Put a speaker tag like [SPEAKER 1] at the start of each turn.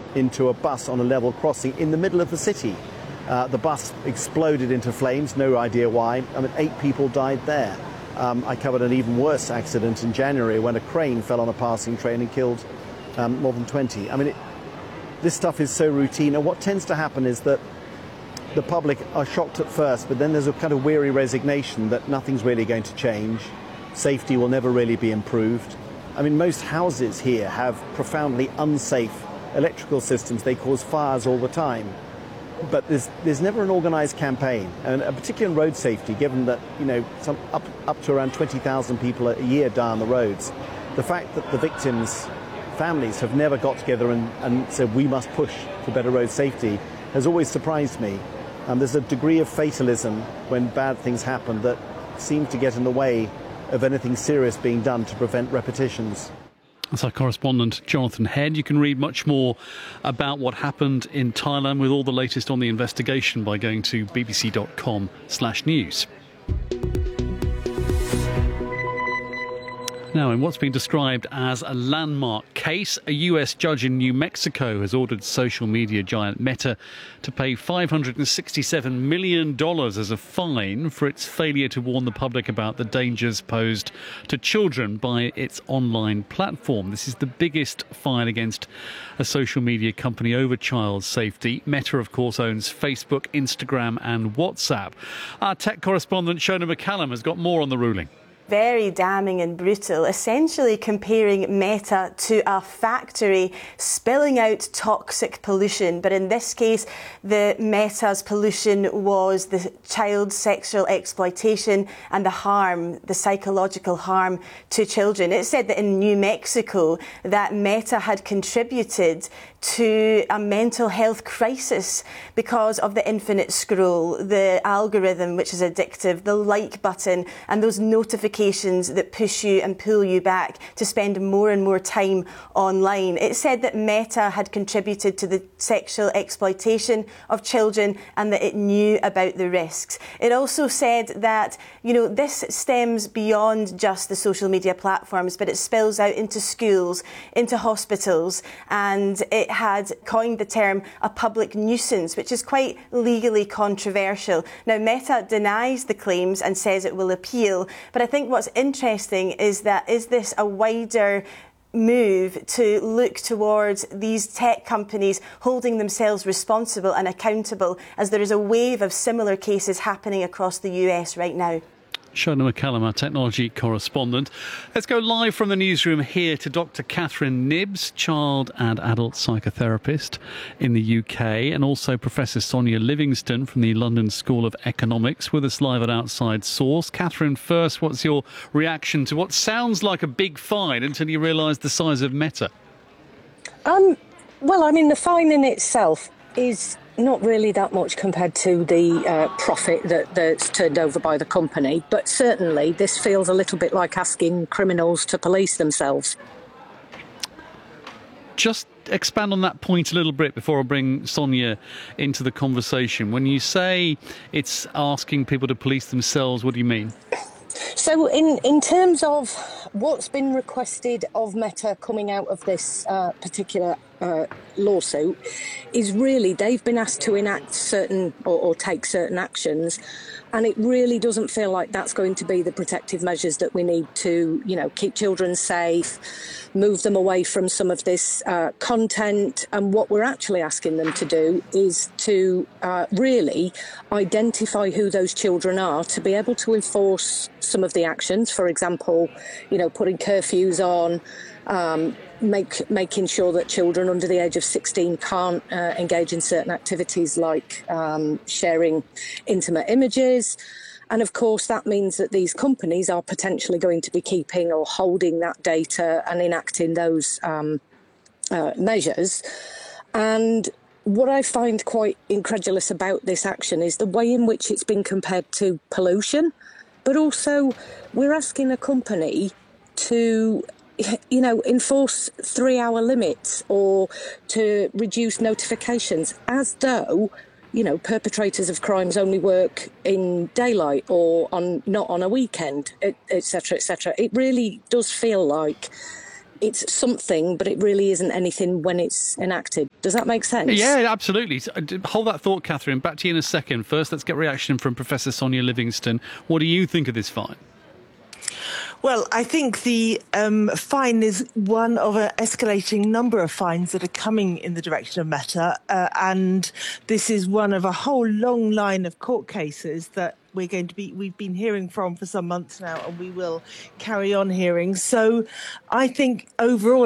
[SPEAKER 1] into a bus on a level crossing in the middle of the city. The bus exploded into flames, no idea why. 8 people died there. I covered an even worse accident in January when a crane fell on a passing train and killed more than 20. This stuff is so routine, and what tends to happen is that the public are shocked at first, but then there's a kind of weary resignation that nothing's really going to change. Safety will never really be improved. Most houses here have profoundly unsafe electrical systems. They cause fires all the time. But there's never an organised campaign, and particularly in road safety, given that up to around 20,000 people a year die on the roads. The fact that the victims' families have never got together and said we must push for better road safety has always surprised me. There's a degree of fatalism when bad things happen that seems to get in the way of anything serious being done to prevent repetitions.
[SPEAKER 2] That's our correspondent, Jonathan Head. You can read much more about what happened in Thailand with all the latest on the investigation by going to bbc.com/news. Now, in what's been described as a landmark case, a US judge in New Mexico has ordered social media giant Meta to pay $567 million as a fine for its failure to warn the public about the dangers posed to children by its online platform. This is the biggest fine against a social media company over child safety. Meta, of course, owns Facebook, Instagram and WhatsApp. Our tech correspondent, Shona McCallum, has got more on the ruling.
[SPEAKER 3] Very damning and brutal, essentially comparing Meta to a factory spilling out toxic pollution. But in this case, the Meta's pollution was the child sexual exploitation and the psychological harm to children. It said that in New Mexico that Meta had contributed to a mental health crisis because of the infinite scroll, the algorithm, which is addictive, the like button, and those notifications that push you and pull you back to spend more and more time online. It said that Meta had contributed to the sexual exploitation of children and that it knew about the risks. It also said that, this stems beyond just the social media platforms, but it spills out into schools, into hospitals, and it had coined the term a public nuisance, which is quite legally controversial. Now, Meta denies the claims and says it will appeal, but I think what's interesting is this a wider move to look towards these tech companies holding themselves responsible and accountable, as there is a wave of similar cases happening across the US right now?
[SPEAKER 2] Shona McCallum, our technology correspondent. Let's go live from the newsroom here to Dr. Catherine Nibbs, child and adult psychotherapist in the UK, and also Professor Sonia Livingston from the London School of Economics with us live at Outside Source. Catherine, first, what's your reaction to what sounds like a big fine until you realise the size of Meta?
[SPEAKER 4] The fine in itself is not really that much compared to the profit that's turned over by the company, but certainly this feels a little bit like asking criminals to police themselves.
[SPEAKER 2] Just expand on that point a little bit before I bring Sonia into the conversation. When you say it's asking people to police themselves, what do you mean?
[SPEAKER 4] So in terms of what's been requested of Meta coming out of this particular lawsuit is really they've been asked to enact certain or take certain actions, and it really doesn't feel like that's going to be the protective measures that we need to, keep children safe, move them away from some of this content. And what we're actually asking them to do is to really identify who those children are, to be able to enforce some of the actions. For example, putting curfews on, making sure that children under the age of 16 can't engage in certain activities like sharing intimate images. And of course, that means that these companies are potentially going to be keeping or holding that data and enacting those measures. And what I find quite incredulous about this action is the way in which it's been compared to pollution, but also we're asking a company to enforce 3-hour limits or to reduce notifications as though, perpetrators of crimes only work in daylight or not on a weekend, etc., etc. It really does feel like it's something, but it really isn't anything when it's enacted. Does that make sense?
[SPEAKER 2] Yeah, absolutely. Hold that thought, Catherine. Back to you in a second. First, let's get reaction from Professor Sonia Livingston. What do you think of this fine?
[SPEAKER 5] Well, I think the fine is one of an escalating number of fines that are coming in the direction of Meta, and this is one of a whole long line of court cases that we've been hearing from for some months now, and we will carry on hearing. So I think overall